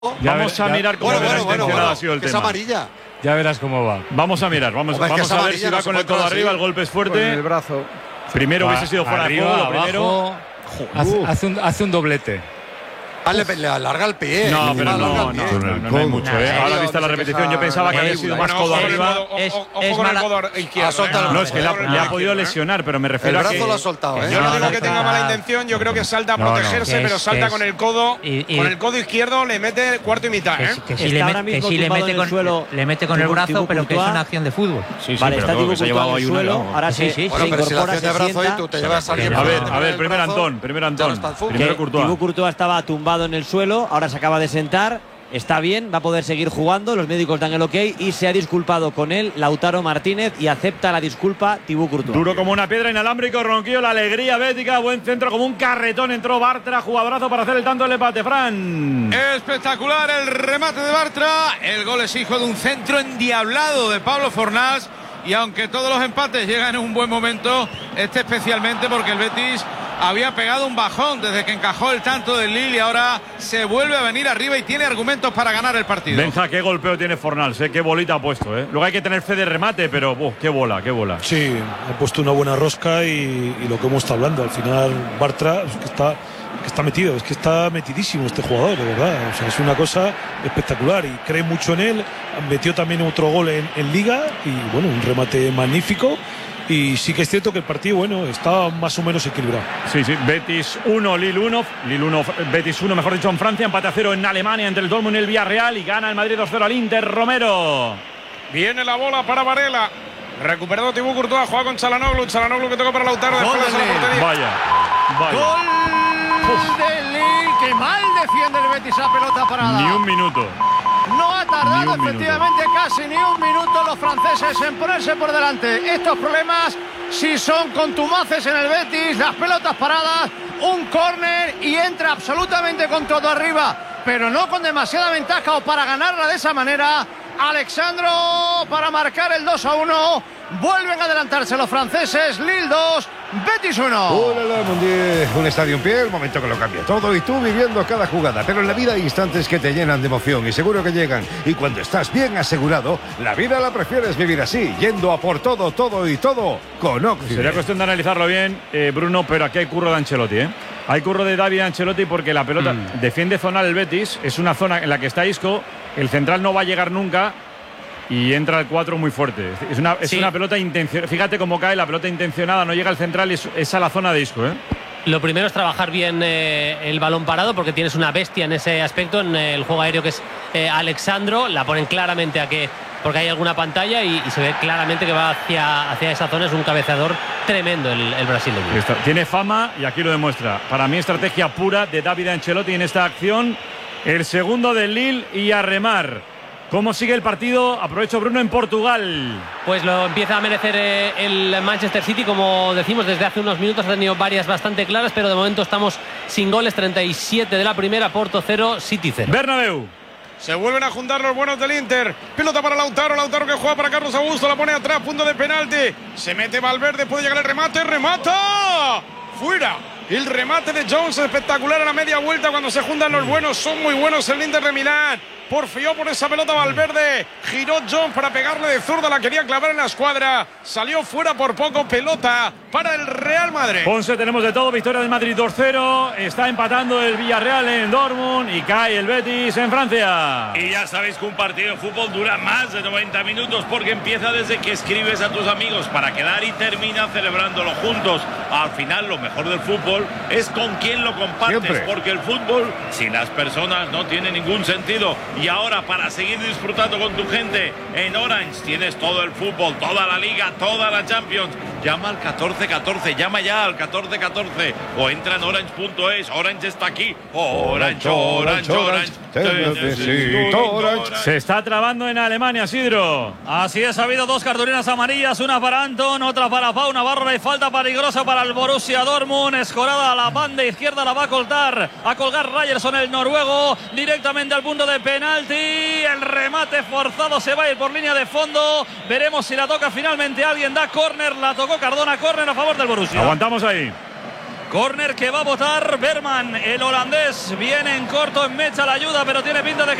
Vamos a mirar cómo ha sido el tema. Es amarilla. Ya verás cómo va. Vamos a mirar, vamos a ver si va con el codo arriba, el golpe es fuerte. Con el brazo. Primero hubiese sido fuera de juego, primero. Hace un doblete. Le alarga el pie. No, pero no hay mucho. Ahora vista la repetición, yo pensaba que había sido más codo arriba. Ojo con el codo izquierdo. No, es que le ha podido lesionar, pero me refiero a que… El brazo lo ha soltado, Yo no digo que tenga mala intención, yo creo que salta a protegerse, pero salta con el codo. Con el codo izquierdo le mete cuarto y mitad, ¿eh? Que sí le mete con el brazo, pero que es una acción de fútbol. Vale, está Thibaut Courtois en el suelo. Ahora se incorpora, se sienta. A ver, primero Antón. Primero Courtois. Thibaut Courtois estaba tumbado en el suelo, ahora se acaba de sentar, está bien, va a poder seguir jugando, los médicos dan el ok y se ha disculpado con él Lautaro Martínez y acepta la disculpa Thibaut Courtois. Duro como una piedra, inalámbrico, Ronquillo, la alegría bética, buen centro como un carretón, entró Bartra, jugadorazo para hacer el tanto del empate, Fran. Espectacular el remate de Bartra, el gol es hijo de un centro endiablado de Pablo Fornals. Y aunque todos los empates llegan en un buen momento, este especialmente porque el Betis había pegado un bajón desde que encajó el tanto del Lille y ahora se vuelve a venir arriba y tiene argumentos para ganar el partido. Benja, qué golpeo tiene Fornals, qué bolita ha puesto. Luego hay que tener fe de remate, pero qué bola. Sí, ha puesto una buena rosca y lo que hemos estado hablando. Al final, Bartra está metido, es que está metidísimo este jugador, de verdad. O sea, es una cosa espectacular y cree mucho en él. Metió también otro gol en Liga y bueno, un remate magnífico. Y sí que es cierto que el partido, está más o menos equilibrado. Sí, Betis 1, Lille 1. Betis 1, mejor dicho, en Francia. Empate a 0 en Alemania entre el Dortmund y el Villarreal. Y gana el Madrid 2-0 al Inter. Romero. Viene la bola para Varela. Recuperado Thibaut Courtois, juega con Çalhanoğlu. Çalhanoğlu que toca para Lautaro. Vaya. Gol del Lille, que mal defiende el Betis a pelota parada. Ni un minuto. No ha tardado efectivamente casi ni un minuto los franceses en ponerse por delante. Estos problemas sí son contumaces en el Betis, las pelotas paradas, un córner y entra absolutamente con todo arriba, pero no con demasiada ventaja o para ganarla de esa manera. Alexandro para marcar el 2-1. Vuelven a adelantarse los franceses. Lille 2, Betis 1. Un estadio en pie, el momento que lo cambia todo y tú viviendo cada jugada. Pero en la vida hay instantes que te llenan de emoción y seguro que llegan. Y cuando estás bien asegurado, la vida la prefieres vivir así, yendo a por todo con Oxygen. Sería cuestión de analizarlo bien, Bruno, pero aquí hay curro de Ancelotti, Hay curro de David Ancelotti porque la pelota defiende zonal el Betis, es una zona en la que está Isco, el central no va a llegar nunca y entra el 4 muy fuerte. Es una pelota intencionada. Fíjate cómo cae la pelota intencionada, no llega al central y es a la zona de Isco, Lo primero es trabajar bien el balón parado porque tienes una bestia en ese aspecto, en el juego aéreo que es Alexandro. La ponen claramente porque hay alguna pantalla y se ve claramente que va hacia esa zona. Es un cabeceador tremendo el brasileño. Tiene fama y aquí lo demuestra. Para mí, estrategia pura de David Ancelotti en esta acción. El segundo del Lille y a remar. ¿Cómo sigue el partido? Aprovecho, Bruno, en Portugal. Pues lo empieza a merecer el Manchester City, como decimos, desde hace unos minutos ha tenido varias bastante claras, pero de momento estamos sin goles. 37 de la primera, Porto 0, City 0. Bernabéu. Se vuelven a juntar los buenos del Inter. Pelota para Lautaro que juega para Carlos Augusto, la pone atrás, punto de penalti. Se mete Valverde, puede llegar el remate, ¡remata! ¡Fuera! El remate de Jones espectacular a la media vuelta cuando se juntan los buenos. Son muy buenos el Inter de Milán. Porfió por esa pelota Valverde. Giró Jones para pegarle de zurda. La quería clavar en la escuadra. Salió fuera por poco. Pelota para el Real Madrid. Ponce, tenemos de todo. Victoria del Madrid 2-0. Está empatando el Villarreal en Dortmund. Y cae el Betis en Francia. Y ya sabéis que un partido de fútbol dura más de 90 minutos porque empieza desde que escribes a tus amigos para quedar y termina celebrándolo juntos. Al final, lo mejor del fútbol es con quién lo compartes. Siempre. Porque el fútbol sin las personas no tiene ningún sentido. Y ahora, para seguir disfrutando con tu gente, en Orange tienes todo el fútbol, toda la Liga, toda la Champions. Llama al 1414, llama ya al 1414 o entra en orange.es. Orange está aquí. Orange. Se está trabando en Alemania, Sidro. Así es, ha habido dos cartulinas amarillas, una para Anton, otra para Pau Navarro y falta peligrosa para el Borussia Dortmund. Escorada a la banda izquierda, la va a colgar Ryerson, el noruego, directamente al punto de penalti. El remate forzado se va a ir por línea de fondo. Veremos si la toca finalmente alguien. Da córner, la tocó Cardona, córner a favor del Borussia. Aguantamos ahí. Córner que va a botar Berman, el holandés. Viene en corto, en mecha la ayuda, pero tiene pinta de